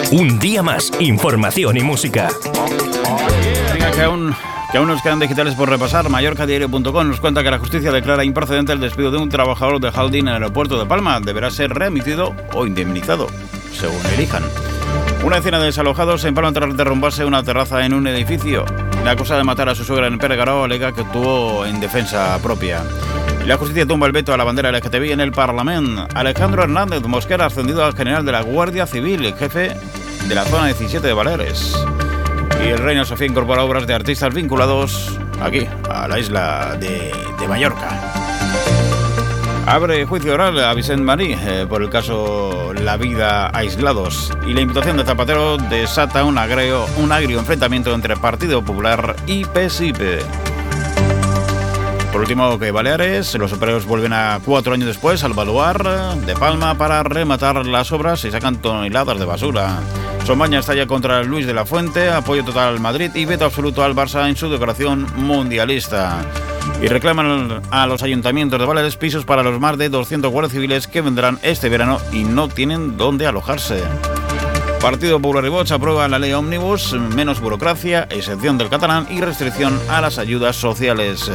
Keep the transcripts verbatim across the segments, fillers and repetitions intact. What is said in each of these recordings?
Un día más, información y música. Venga, que aún, que aún nos quedan digitales por repasar. Mallorca Diario punto com nos cuenta que la justicia declara improcedente el despido de un trabajador de Haldin en el aeropuerto de Palma. Deberá ser readmitido o indemnizado, según elijan. Una decena de desalojados en Palma tras derrumbarse una terraza en un edificio. La acusa de matar a su suegra en Pergaró alega que actuó en defensa propia. La justicia tumba el veto a la bandera L G T B I en el Parlamento. Alejandro Hernández Mosquera ascendido al general de la Guardia Civil, jefe de la zona diecisiete de Baleares. Y el Reina Sofía incorpora obras de artistas vinculados aquí, a la isla de, de Mallorca. Abre juicio oral a Vicent Marí eh, por el caso La Vida Aislados. Y la imputación de Zapatero desata un agrio, un agrio enfrentamiento entre Partido Popular y P S I P. Por último, que Baleares, los operarios vuelven a cuatro años después al Baluar de Palma para rematar las obras y sacan toneladas de basura. Sombaña estalla contra Luis de la Fuente, apoyo total al Madrid y veto absoluto al Barça en su decoración mundialista. Y reclaman a los ayuntamientos de Baleares pisos para los más de doscientos guardias civiles que vendrán este verano y no tienen dónde alojarse. Partido Popular y Vox aprueba la ley Ómnibus, menos burocracia, exención del catalán y restricción a las ayudas sociales.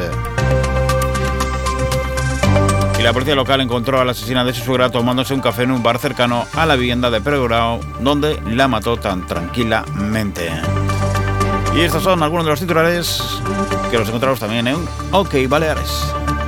Y la policía local encontró a la asesina de su suegra tomándose un café en un bar cercano a la vivienda de Perograo, donde la mató tan tranquilamente. Y estos son algunos de los titulares que los encontramos también en OK Baleares.